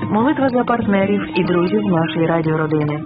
Молитва за партнерів і друзів нашої радіородини.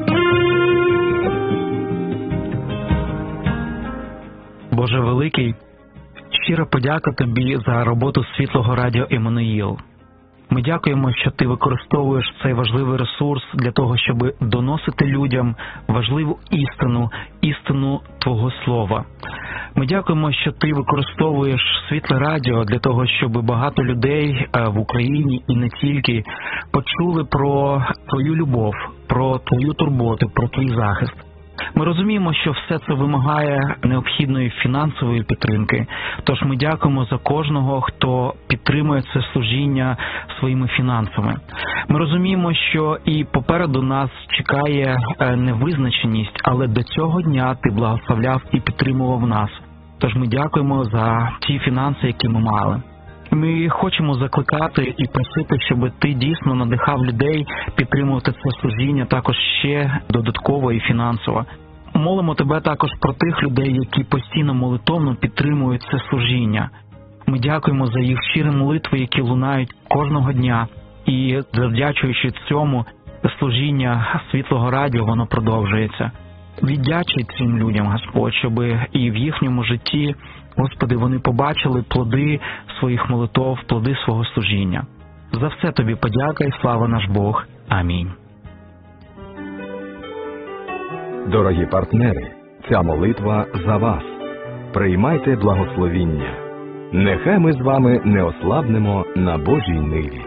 Боже великий, щира подяка Тобі за роботу Світлого Радіо Еммануїл. Ми дякуємо, що Ти використовуєш цей важливий ресурс для того, щоб доносити людям важливу істину Твого Слова. Ми дякуємо, що Ти використовуєш Світле Радіо для того, щоб багато людей в Україні і не тільки почули про Твою любов, про Твою турботу, про Твій захист. Ми розуміємо, що все це вимагає необхідної фінансової підтримки, тож ми дякуємо за кожного, хто підтримує це служіння своїми фінансами. Ми розуміємо, що і попереду нас чекає невизначеність, але до цього дня Ти благословляв і підтримував нас. Тож ми дякуємо за ті фінанси, які ми мали. Ми хочемо закликати і просити, щоб Ти дійсно надихав людей підтримувати це служіння також ще додатково і фінансово. Молимо Тебе також про тих людей, які постійно молитовно підтримують це служіння. Ми дякуємо за їх щирі молитви, які лунають кожного дня. І завдячуючи цьому, служіння Світлого Радіо, воно продовжується. Віддячуй цим людям, Господь, щоб і в їхньому житті, Господи, вони побачили плоди своїх молитов, плоди свого служіння. За все Тобі подяка і слава наш Бог. Амінь. Дорогі партнери, ця молитва за вас. Приймайте благословіння. Нехай ми з вами не ослабнемо на Божій ниві.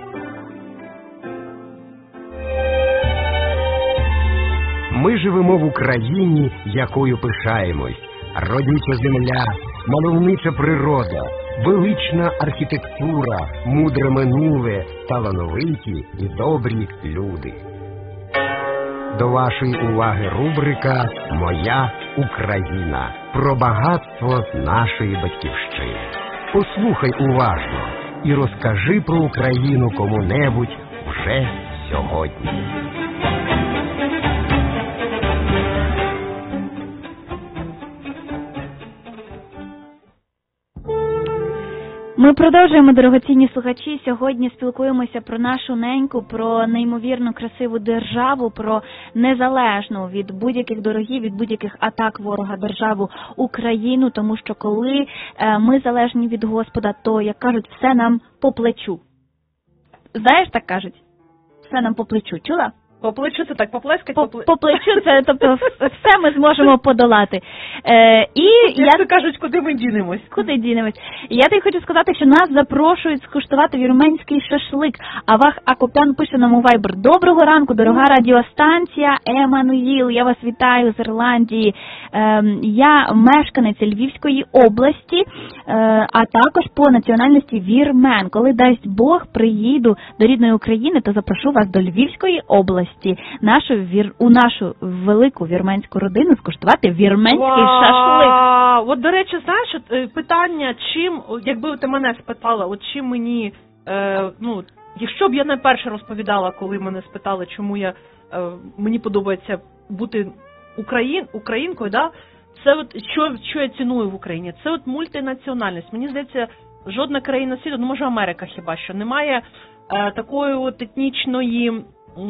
Ми живемо в Україні, якою пишаємось. Родюча земля, мальовнича природа, велична архітектура, мудре минуле, талановиті і добрі люди. До вашої уваги рубрика «Моя Україна» про багатство нашої батьківщини. Послухай уважно і розкажи про Україну кому-небудь вже сьогодні. Ми продовжуємо, дорогоцінні слухачі. Сьогодні спілкуємося про нашу неньку, про неймовірно красиву державу, про незалежну від будь-яких дорогів, від будь-яких атак ворога державу Україну, тому що коли ми залежні від Господа, то, як кажуть, все нам по плечу. Знаєш, так кажуть? Все нам по плечу. Чула? По плечу це так, поплескать? По плечу це, тобто, все ми зможемо подолати. Як то кажуть, куди ми дінемось? Куди дінемось? Я тобі хочу сказати, що нас запрошують скуштувати вірменський шашлик. Авах Акопян пише нам у Viber: доброго ранку, дорога радіостанція Еммануїл. Я вас вітаю з Ірландії. Я мешканець Львівської області, а також по національності вірмен. Коли дасть Бог, приїду до рідної України, то запрошу вас до Львівської області. У нашу велику вірменську родину скуштувати вірменський шашлик. От, до речі, знаєш, питання, чим, якби ти мене спитала, от чим мені, якщо б я найперше розповідала, коли мене спитали, чому мені подобається бути українкою, да? Це от, що я ціную в Україні, це от мультинаціональність. Мені здається, жодна країна світу, може Америка хіба що, немає такої от етнічної,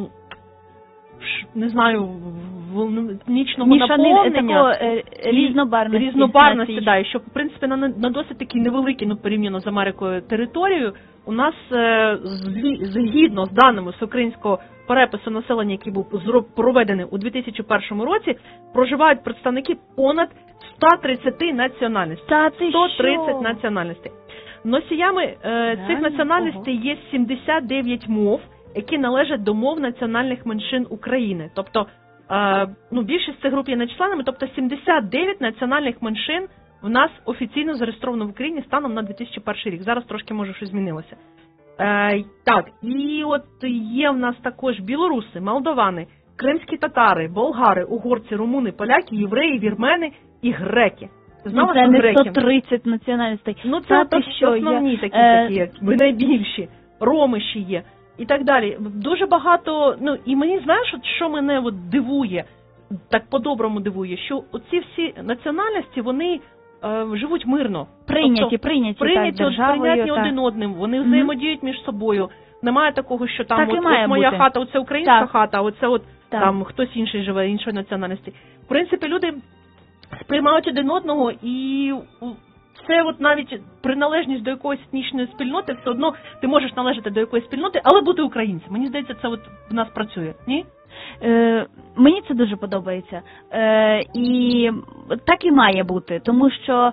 не знаю, етнічного наповнення, різнобарвності, да, і що, в принципі, на досить такій невеликій, порівняно з Америкою, територію, у нас, згідно з даними українського перепису населення, який був проведений у 2001 році, проживають представники понад 130 національностей. 130 національностей. Носіями цих національностей є 79 мов, які належать до мов національних меншин України. Тобто, більшість цих груп є нечленами, тобто 79 національних меншин в нас офіційно зареєстровано в Україні станом на 2001 рік. Зараз трошки, може, щось змінилося. Так, і от є в нас також білоруси, молдовани, кримські татари, болгари, угорці, румуни, поляки, євреї, вірмени і греки. Це не 130 національностей. Це основні такі, найбільші. Роми ще є. І так далі. Дуже багато, і мені, знаєш, що мене дивує, так по-доброму дивує, що оці всі національності, вони живуть мирно. Прийняті державою, прийняті один одним, вони взаємодіють між собою. Немає такого, що там так от моя хата, оце українська хата, а оце там хтось інший живе, іншої національності. В принципі, люди сприймають один одного, і це от навіть приналежність до якоїсь етнічної спільноти, все одно ти можеш належати до якоїсь спільноти, але бути українцем. Мені здається, це от в нас працює, ні? Мені це дуже подобається. І так і має бути, тому що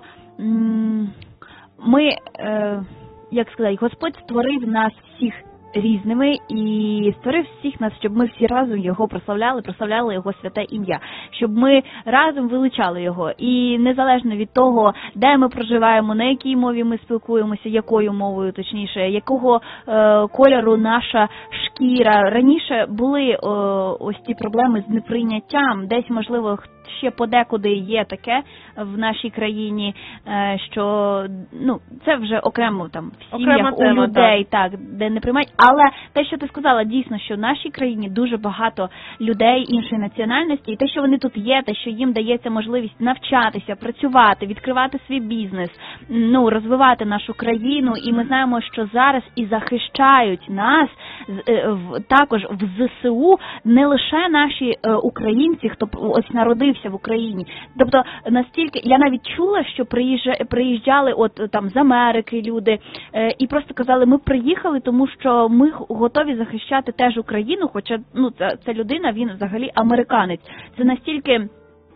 ми, як сказати, Господь створив нас всіх різними і створив всіх нас, щоб ми всі разом його прославляли його святе ім'я, щоб ми разом величали його. І незалежно від того, де ми проживаємо, на якій мові ми спілкуємося, якою мовою, точніше, якого кольору наша шкіра. Раніше були ось ті проблеми з неприйняттям, десь, можливо, ще подекуди є таке в нашій країні, що це вже окремо там в сім'ях у людей, так, де не приймають. Але те, що ти сказала, дійсно, що в нашій країні дуже багато людей іншої національності, і те, що вони тут є, те, що їм дається можливість навчатися, працювати, відкривати свій бізнес, розвивати нашу країну, і ми знаємо, що зараз і захищають нас також в ЗСУ не лише наші українці, хто ось народився в Україні. Тобто настільки, я навіть чула, що приїжджали от там з Америки люди і просто казали, ми приїхали, тому що ми готові захищати теж Україну, хоча ця людина, він взагалі американець. Це настільки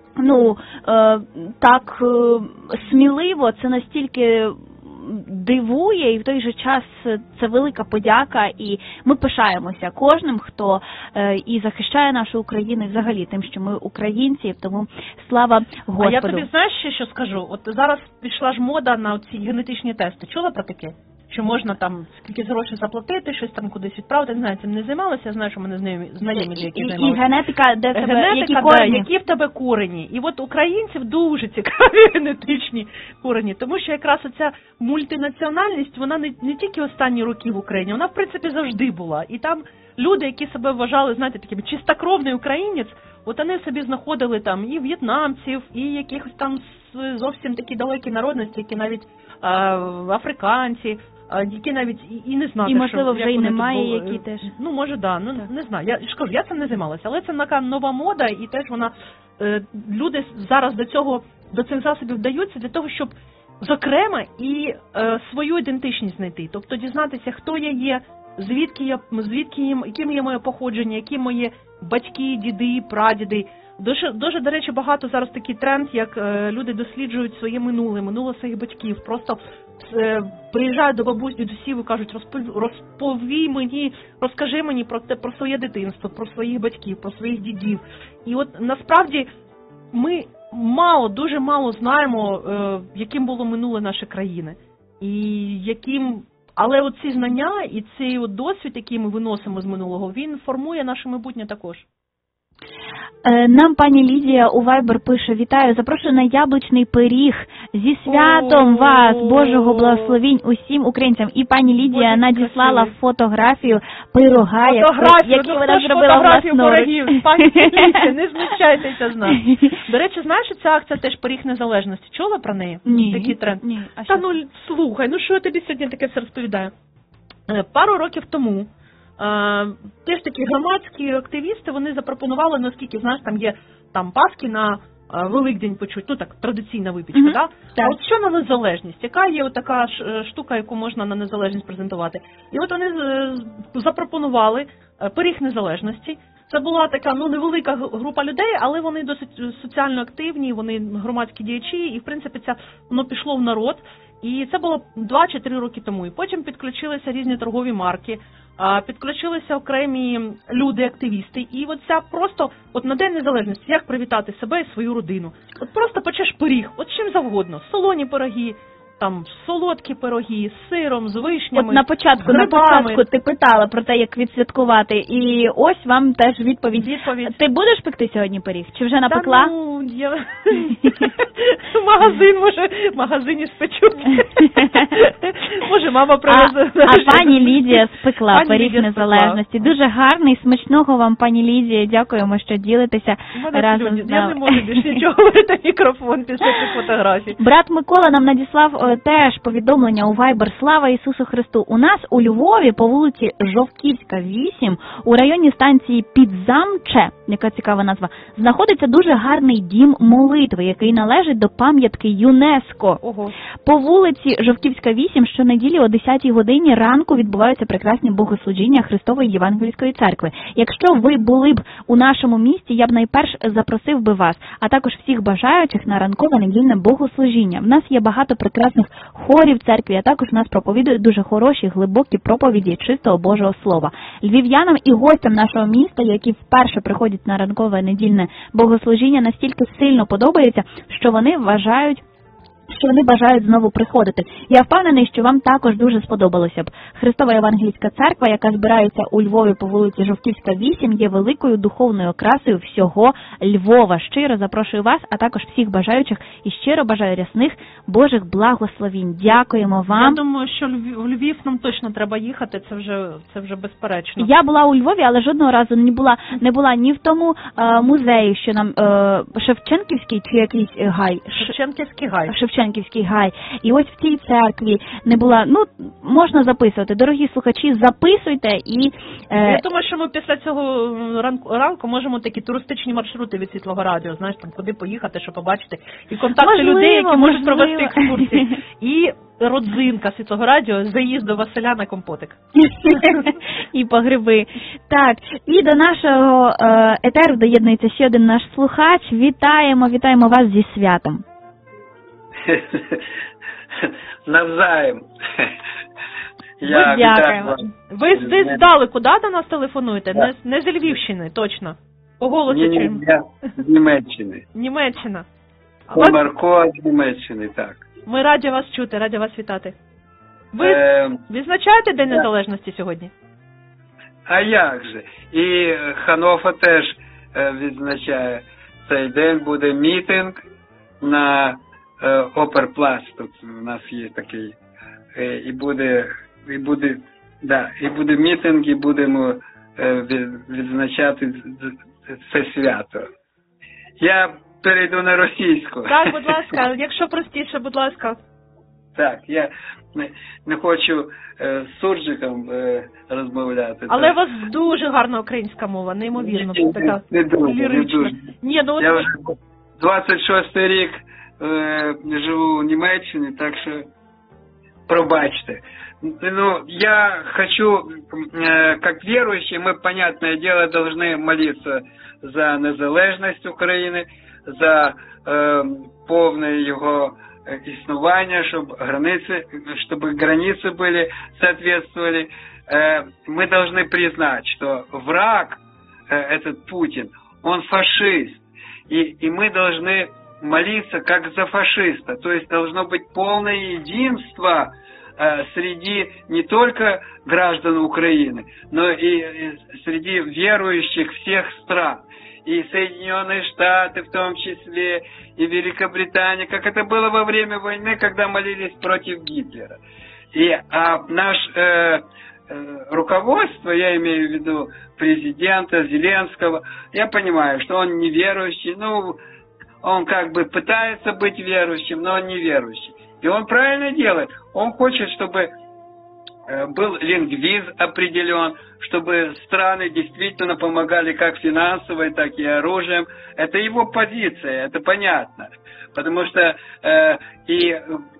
так сміливо, це настільки дивує, і в той же час це велика подяка, і ми пишаємося кожним, хто і захищає нашу Україну, і взагалі тим, що ми українці, тому слава Господу. А я тобі знаєш ще що скажу? От зараз пішла ж мода на ці генетичні тести. Чула про таке? Що можна там скільки грошей заплатити, щось там кудись відправити, не знаю, цим не займалася, я знаю, що в мене знайомі, які займалися. І генетика, де тебе, які корені. Які в тебе корені. І от українців дуже цікаві генетичні корені, тому що якраз оця мультинаціональність, вона не тільки останні роки в Україні, вона в принципі завжди була. І там люди, які себе вважали, знаєте, такими чистокровний українець, от вони собі знаходили там і в'єтнамців, і якихось там зовсім такі далекі народності, які навіть африканці, які навіть і не знати, і можливо що, вже і немає, які теж. Може, не знаю. Я ж кажу, я цим не займалася, але це така нова мода, і теж вона люди зараз до цих засобів вдаються для того, щоб зокрема і свою ідентичність знайти, тобто дізнатися, хто я є, яким є моє походження, які мої батьки, діди, прадіди. Дуже, до речі, багато зараз такий тренд, як люди досліджують своє минуле своїх батьків. Просто приїжджають до бабусь, дідусів і кажуть, розповій мені, розкажи мені про своє дитинство, про своїх батьків, про своїх дідів. І от насправді ми дуже мало знаємо, яким було минуле нашої країни. Але оці знання і цей досвід, який ми виносимо з минулого, він формує наше майбутнє також. Нам пані Лідія у Viber пише: вітаю, запрошую на яблучний пиріг. Зі святом вас, Божого благословінь усім українцям. І пані Лідія надіслала фотографію пирога, який вона зробила власноруч. Пані Лідія, не знущайтеся з нас. До речі, знаєш, що ця акція теж пиріг незалежності? Чула про неї? Ні. Такий тренд? Ні. Слухай, що я тобі сьогодні таке все розповідаю? Пару років тому теж такі громадські активісти, вони запропонували, наскільки, знаєш, там є Паски на Великдень почуть, так, традиційна випічка, да? А от що на незалежність? Яка є така штука, яку можна на незалежність презентувати? І от вони запропонували пиріг незалежності. Це була така, невелика група людей, але вони досить соціально активні, вони громадські діячі, і, в принципі, воно пішло в народ. І це було 2 чи 3 роки тому. І потім підключилися різні торгові марки, підключилися окремі люди-активісти. І просто на День Незалежності, як привітати себе і свою родину. От просто печеш пиріг, от чим завгодно, солоні пироги, там солодкі пироги з сиром, з вишнями. От на початку ти питала про те, як відсвяткувати, і ось вам теж відповідь. Ти будеш пекти сьогодні пиріг? Чи вже напекла? Я в магазині спечуть. Може, мама привезе. А пані Лідія спекла пиріг незалежності. Дуже гарний, смачного вам, пані Лідія. Дякуємо, що ділитеся разом з нами. Я не можу більше нічого говорити в мікрофон після цих фотографій. Брат Микола нам надіслав теж повідомлення у Viber. Слава Ісусу Христу! У нас у Львові по вулиці Жовківська, 8, у районі станції Підзамче, яка цікава назва, знаходиться дуже гарний дім молитви, який належить до пам'ятки ЮНЕСКО. Ого. По вулиці Жовківська, 8 щонеділі о 10 годині ранку відбуваються прекрасні богослужіння Христової Євангельської церкви. Якщо ви були б у нашому місті, я б найперш запросив би вас, а також всіх бажаючих на ранкове недільне богослужіння. В нас є багато прекрасних хорів в церкві, а також нас проповідують дуже хороші, глибокі проповіді чистого Божого Слова. Львів'янам і гостям нашого міста, які вперше приходять на ранкове недільне богослужіння, настільки сильно подобається, що вони бажають знову приходити. Я впевнений, що вам також дуже сподобалося б. Христова Євангельська церква, яка збирається у Львові по вулиці Жовківська, 8, є великою духовною окрасою всього Львова. Щиро запрошую вас, а також всіх бажаючих і щиро бажаю рясних Божих благословінь. Дякуємо вам. Я думаю, що в Львів нам точно треба їхати, це вже безперечно. Я була у Львові, але жодного разу не була ні в тому музеї, що нам Шевченківський чи якийсь гай. Шевченківський гай. Шевченківський гай. І ось в цій церкві не була, можна записувати. Дорогі слухачі, записуйте і... Я думаю, що ми після цього ранку можемо такі туристичні маршрути від Світлого Радіо, знаєш, там куди поїхати, що побачити. І контакти людей, які можуть провести екскурсії. І родзинка Світлого Радіо, заїзд до Василя на компотик. І по гриби. Так, і до нашого етеру доєднується ще один наш слухач. Вітаємо вас зі святом. Навзаєм. Дякуємо. Ви десь здалеку, до нас телефонуєте? Не з Львівщини, точно. По голосу чуємо. Я з Німеччини. Німеччина. Марко з Німеччини, так. Ми раді вас чути, раді вас вітати. Ви відзначаєте День Незалежності сьогодні? А як же? І Ханнофа теж відзначає цей день. Буде мітинг на Оперплац. Тут у нас є такий. І буде мітинг, і будемо відзначати це свято. Я перейду на російську. Так, будь ласка, якщо простіше, будь ласка. Так, я не хочу з суржиком розмовляти. Але у вас дуже гарна українська мова, неймовірно. Не дуже. Ні, я вже 26-й рік живу в Німеччині, так що пробачьте. Я хочу, как верующие, мы, понятное дело, должны молиться за незалежність України, за повне його існування, щоб границы были, соответствовали. Мы должны признать, что враг, этот Путин, он фашист, и мы должны молиться как за фашиста, то есть должно быть полное единство среди не только граждан Украины, но и среди верующих всех стран. И Соединенные Штаты в том числе, и Великобритания, как это было во время войны, когда молились против Гитлера. И наше руководство, я имею в виду президента Зеленского, я понимаю, что он неверующий, он как бы пытается быть верующим, но он не верующий. И он правильно делает. Он хочет, чтобы был лингвизм определен, чтобы страны действительно помогали как финансово, так и оружием. Это его позиция, это понятно. Потому что и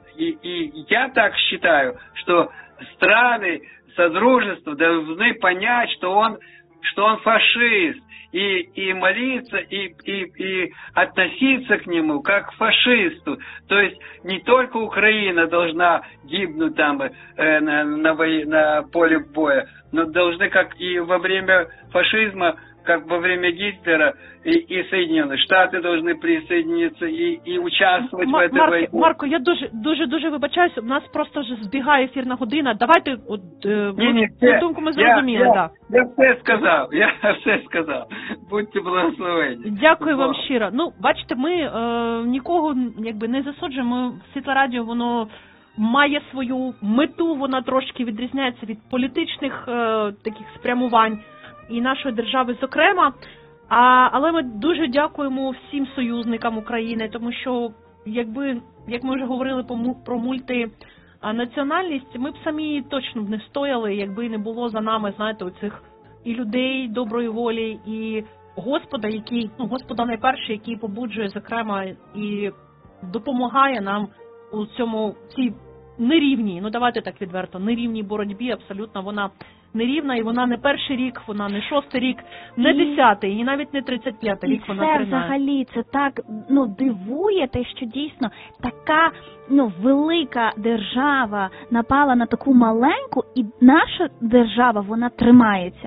я так считаю, что страны Содружества должны понять, что он фашист. И молиться, и относиться к нему как к фашисту. То есть не только Украина должна гибнуть там на поле боя, но должны, как и во время фашизма, как во время Гитлера, и Соединенные Штаты должны присоединиться и участвовать в этой войне. Марко, я дуже вибачаюся, у нас просто вже збігає ефірна година. Давайте, цю думку ми зрозуміли. Я все сказав. Будьте благословені. Дякую вам щиро. Ну, бачите, ми нікого якби не засуджуємо. Світле радіо, воно має свою мету, вона трошки відрізняється від політичних таких спрямувань і нашої держави, зокрема. Але ми дуже дякуємо всім союзникам України, тому що, якби, як ми вже говорили про мультинаціональність, ми б самі точно б не стояли, якби не було за нами, знаєте, оцих і людей доброї волі, і Господа, Господа найперше, який побуджує, зокрема, і допомагає нам у цій нерівній, давайте так відверто, нерівній боротьбі, абсолютно вона нерівна, і вона не перший рік, вона не 6-й рік, не 10-й, і навіть не 35-й рік вона тримає. І це взагалі, це так, дивує те, що дійсно така, велика держава напала на таку маленьку, і наша держава, вона тримається.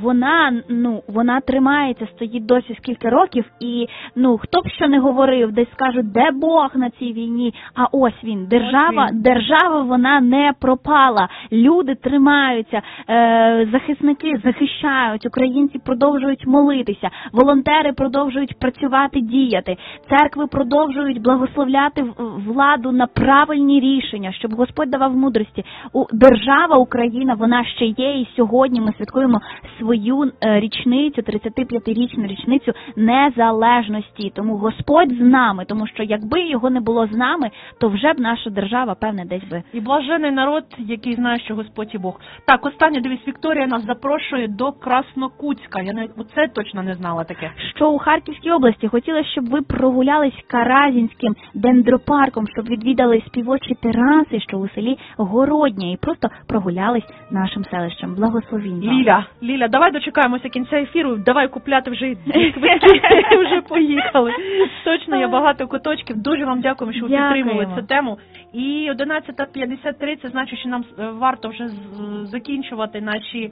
Вона тримається, стоїть досі скільки років, і, хто б що не говорив, десь скажуть, де Бог на цій війні, а ось він, держава, вона не пропала, люди тримаються, захисники захищають, українці продовжують молитися, волонтери продовжують працювати, діяти, церкви продовжують благословляти владу на правильні рішення, щоб Господь давав мудрості. Держава Україна, вона ще є, і сьогодні ми святкуємо свою річницю, 35-річну річницю незалежності. Тому Господь з нами, тому що якби його не було з нами, то вже б наша держава, певне, десь би. І блажений народ, який знає, що Господь і Бог. Так, останнє, дивись, Вікторія нас запрошує до Краснокутська. Я оце точно не знала таке. Що у Харківській області хотіла, щоб ви прогулялись Каразінським дендропарком, щоб відвідали співочі тераси, що у селі Городня, і просто прогулялись нашим селищем. Благословіння. Ліля, давай дочекаємося кінця ефіру, давай купляти вже квитки, вже поїхали. Точно, є багато куточків. Дуже вам дякуємо, що ви підтримували цю тему. І 11:53, це значить, що нам варто вже закінчувати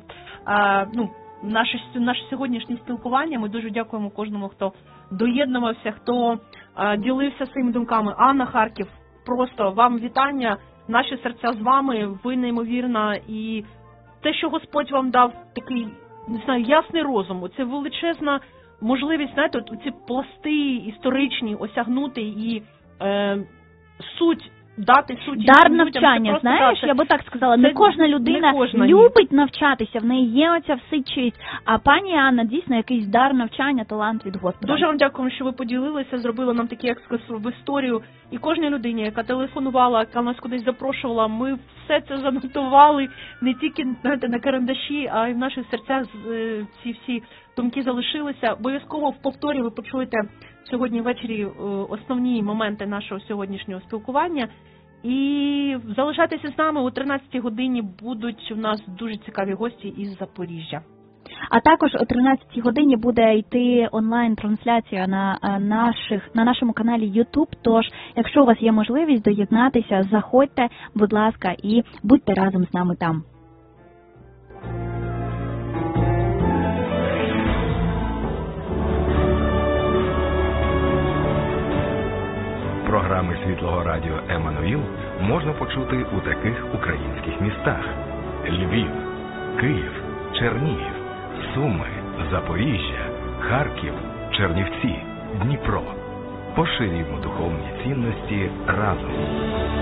наше сьогоднішнє спілкування. Ми дуже дякуємо кожному, хто доєднувався, хто ділився своїми думками. Анна, Харків, просто вам вітання, наші серця з вами, ви неймовірна, і те, що Господь вам дав такий, не знаю, ясний розум, це величезна можливість, знаєте, ці пласти історичні осягнути і суть, дати суть дар навчання, знаєш, я би так сказала, не кожна людина любить навчатися, в неї є оця всичість, а пані Анна дійсно якийсь дар навчання, талант від Господа. Дуже вам дякуємо, що ви поділилися, зробили нам такий екскурс в історію, і кожній людині, яка телефонувала, яка нас кудись запрошувала, ми все це занотували, не тільки на карандаші, а й в наших серцях ці всі думки залишилися. Обов'язково в повторі ви почуєте сьогодні ввечері основні моменти нашого сьогоднішнього спілкування. І залишайтеся з нами, о 13-й годині будуть у нас дуже цікаві гості із Запоріжжя. А також о 13-й годині буде йти онлайн-трансляція на нашому каналі YouTube, тож, якщо у вас є можливість доєднатися, заходьте, будь ласка, і будьте разом з нами там. Програми Світлого Радіо Еммануїл можна почути у таких українських містах: Львів, Київ, Чернігів, Суми, Запоріжжя, Харків, Чернівці, Дніпро. Поширюємо духовні цінності разом.